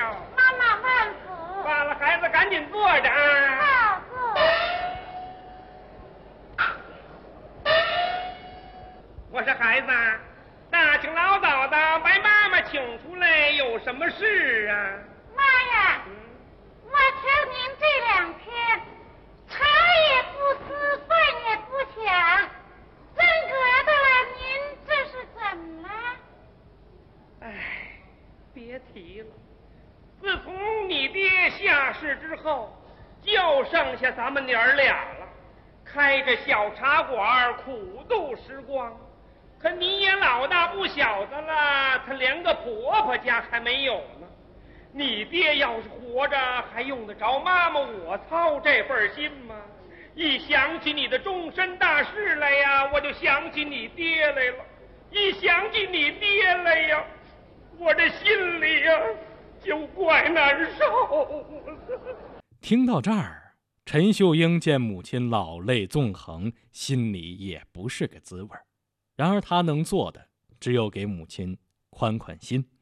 了。 妈妈万福。 罢了，孩子赶紧坐着啊。 好，坐。 我说孩子，大清老早的把妈妈请出来，有什么事啊？ 妈呀，我瞧您这2天茶也不思，饭也不想，真格的，您这是怎么了？ 哎，别提了，自从你爹下世之后，就剩下咱们娘儿俩了，开着小茶馆，苦度时光。可你也老大不小的了，他连个婆婆家还没有呢。你爹要是活着，还用得着妈妈我操这份心吗？一想起你的终身大事来呀，我就想起你爹来了；一想起你爹来呀，我这心里呀就怪难受。 听到这儿，陈秀英见母亲老泪纵横，心里也不是个滋味。然而他能做的只有给母亲宽宽心。